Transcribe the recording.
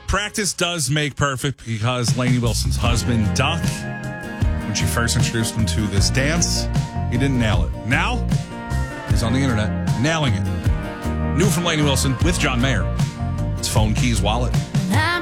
Practice does make perfect because Lainey Wilson's husband, Duck, when she first introduced him to this dance, he didn't nail it. Now, he's on the internet, nailing it. New from Lainey Wilson with John Mayer. It's Phone Keys Wallet.